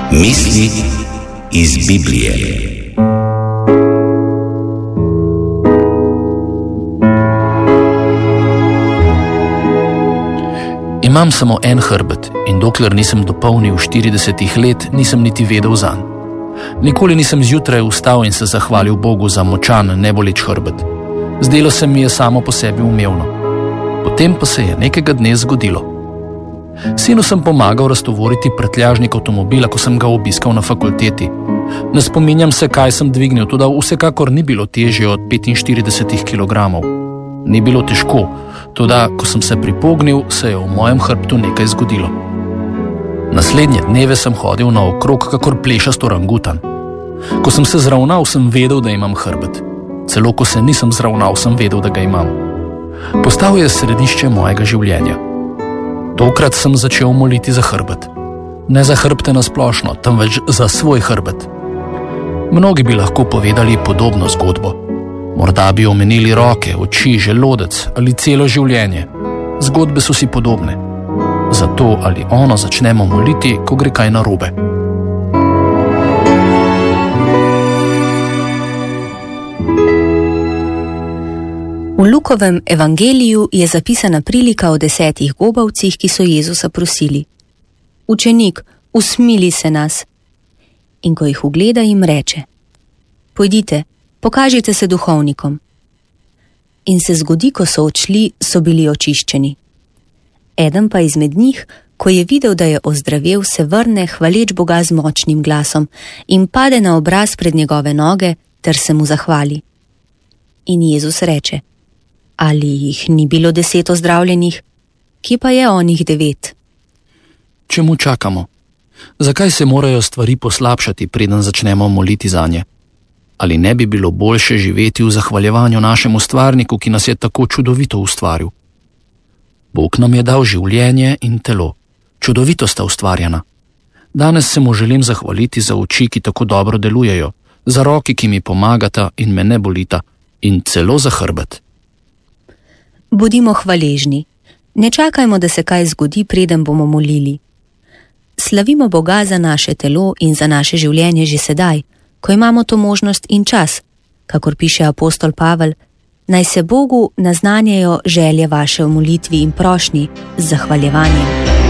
Misli iz Biblije. Imam samo en hrbet in dokler nisem dopolnil 40 let, nisem niti vedel zanj. Nikoli nisem zjutraj vstal in se zahvalil Bogu za močan, neboleč hrbet. Zdelo se mi je samo po sebi umevno. Potem pa se je nekega dne zgodilo. Sinu sem pomagal raztovoriti prtljažnik avtomobila, ko sem ga obiskal na fakulteti. Ne spominjam se, kaj sem dvignil, toda vsekakor ni bilo težje od 45 kilogramov. Ni bilo težko, toda ko sem se pripognil, se je v mojem hrbtu nekaj zgodilo. Naslednje dneve sem hodil naokrog kakor plešast orangutan. Ko sem se zravnal, sem vedel, da imam hrbet. Celo ko se nisem zravnal, sem vedel, da ga imam. Postal je središče mojega življenja. Tokrat sem začel moliti za hrbet. Ne za hrbte na splošno, temveč za svoj hrbet. Mnogi bi lahko povedali podobno zgodbo. Morda bi omenili roke, oči, želodec ali celo življenje. Zgodbe so si podobne. Zato ali ono začnemo moliti, ko gre kaj narobe. V Lukovem evangeliju je zapisana prilika o 10 gobavcih, ki so Jezusa prosili: Učenik, usmili se nas. In ko jih ugleda, jim reče: Pojdite, pokažite se duhovnikom. In se zgodi, ko so odšli, so bili očiščeni. Eden pa izmed njih, ko je videl, da je ozdravel, se vrne, hvaleč Boga z močnim glasom, in pade na obraz pred njegove noge ter se mu zahvali. In Jezus reče: Ali jih ni bilo 10 ozdravljenih? Kje pa je onih 9? Čemu čakamo? Zakaj se morajo stvari poslabšati, preden začnemo moliti zanje? Ali ne bi bilo boljše živeti v zahvaljevanju našemu Ustvarniku, ki nas je tako čudovito ustvaril? Bog nam je dal življenje in telo. Čudovito sta ustvarjena. Danes se mu želim zahvaliti za oči, ki tako dobro delujejo, za roki, ki mi pomagata in me ne bolita, in celo za hrbet. Bodimo hvaležni. Ne čakajmo, da se kaj zgodi, preden bomo molili. Slavimo Boga za naše telo in za naše življenje že sedaj, ko imamo to možnost in čas, kakor piše apostol Pavel: Naj se Bogu naznanjajo želje vaše v molitvi in prošnji z zahvaljevanjem.